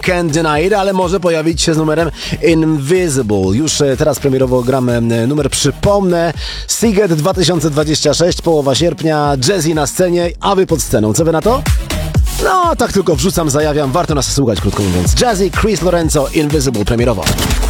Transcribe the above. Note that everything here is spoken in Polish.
Can't Deny It, ale może pojawić się z numerem Invisible. Już teraz premierowo gramy numer, przypomnę, Seagate 2026, połowa sierpnia, Jazzy na scenie, a wy pod sceną. Co wy na to? No, tak tylko wrzucam, zajawiam, warto nas słuchać, krótko mówiąc. Jazzy, Chris Lorenzo, Invisible premierowo.